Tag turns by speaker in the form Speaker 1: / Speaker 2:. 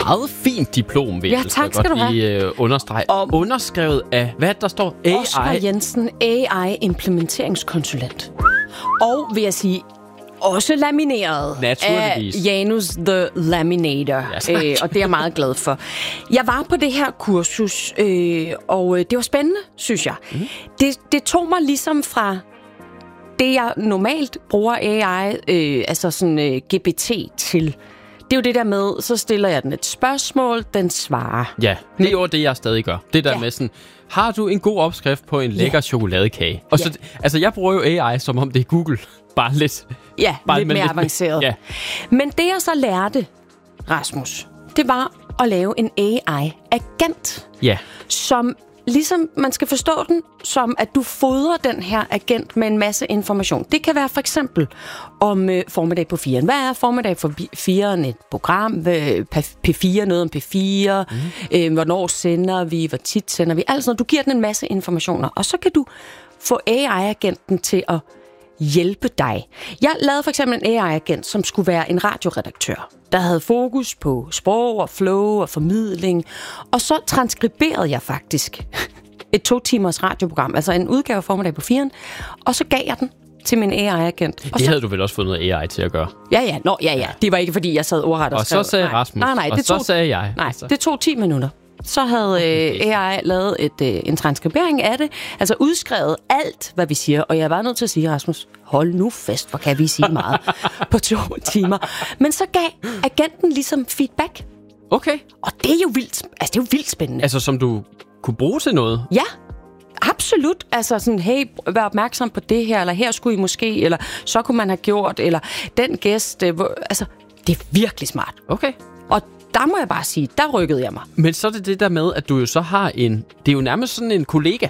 Speaker 1: Meget fint diplom, vil
Speaker 2: Ja, tak skal du have.
Speaker 1: Understrege. Underskrevet af, hvad der står? AI.
Speaker 2: Oscar Jensen, AI-implementeringskonsulent. Og vil jeg sige, også lamineret
Speaker 1: Naturligvis.
Speaker 2: af Janus the Laminator. Og det er jeg meget glad for. Jeg var på det her kursus, og det var spændende, synes jeg. Det tog mig ligesom fra det, jeg normalt bruger AI, altså sådan GPT til. Det er jo det der med, så stiller jeg den et spørgsmål, den svarer.
Speaker 1: Ja, det er jo det, jeg stadig gør. Det der med sådan, har du en god opskrift på en lækker chokoladekage? Og så, altså, jeg bruger jo AI, som om det er Google. Bare lidt.
Speaker 2: Ja, bare lidt mere avanceret. Ja. Men det, jeg så lærte, Rasmus, det var at lave en AI-agent.
Speaker 1: Ja.
Speaker 2: Som ligesom, man skal forstå den, som at du fodrer den her agent med en masse information. Det kan være for eksempel om formiddag på 4'eren. Hvad er formiddag på 4'eren? Et program, P4, noget om P4, hvornår sender vi, hvor tit sender vi. Altså, du giver den en masse informationer, og så kan du få AI-agenten til at hjælpe dig. Jeg lavede for eksempel en AI-agent, som skulle være en radioredaktør, der havde fokus på sprog og flow og formidling. Og så transkriberede jeg faktisk et 2 timers radioprogram, altså en udgave formiddag på 4'eren, og så gav jeg den til min AI-agent.
Speaker 1: Det havde du vel også fået noget AI til at gøre?
Speaker 2: Ja. Det var ikke, fordi jeg sad ordret og skrev.
Speaker 1: Og så sagde Rasmus, og så sagde jeg.
Speaker 2: Nej, det tog 10 minutter. Så havde AI lavet en transkribering af det, altså udskrevet alt, hvad vi siger. Og jeg var nødt til at sige, Rasmus, hold nu fest, hvor kan vi sige meget på 2 timer. Men så gav agenten ligesom feedback.
Speaker 1: Okay.
Speaker 2: Og det er jo vildt spændende.
Speaker 1: Altså, som du kunne bruge til noget?
Speaker 2: Ja, absolut. Altså sådan, hey, vær opmærksom på det her, eller her skulle I måske, eller så kunne man have gjort, eller den gæst. Altså, det er virkelig smart.
Speaker 1: Okay.
Speaker 2: Og der må jeg bare sige, der rykkede jeg mig.
Speaker 1: Men så er det der med, at du jo så har det er jo nærmest sådan en kollega.